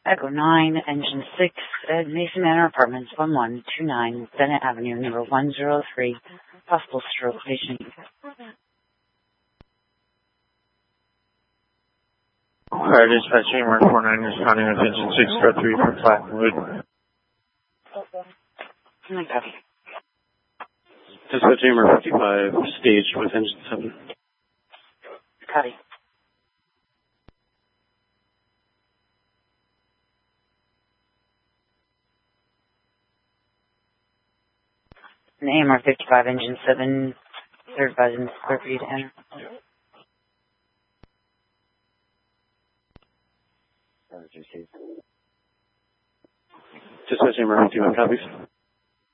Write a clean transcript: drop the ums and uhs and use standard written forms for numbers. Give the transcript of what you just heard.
Echo 9, Engine 6, at Mason Manor Apartments, 1129 Bennett Avenue, number 103, possible stroke patient. Fire dispatching, Mark 49, responding with Engine 6, Star 3 for Flatwood. Copy. Dispatching, Mark 55, staged with Engine 7. Copy. An AMR 55, Engine 7, third advising clear for you to enter. Dispatching, Mark 51, copies.